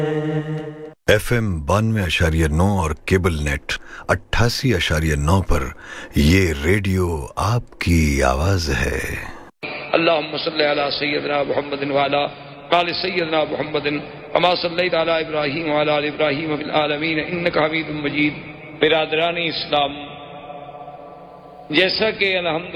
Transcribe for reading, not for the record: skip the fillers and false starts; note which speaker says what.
Speaker 1: FM 92.9 और cable net 88.9 पर ये रेडियो आपकी आवाज है।
Speaker 2: अल्लाहुम्मा सल्लि अला सय्यिदना मुहम्मदिन व अला आलि सय्यिदना मुहम्मदिन कमा सल्लैता अला इब्राहीम व अला आलि इब्राहीम फिल आलमीन इन्नका हमीदुम मजीद। बिरादरान इस्लाम, जैसा कि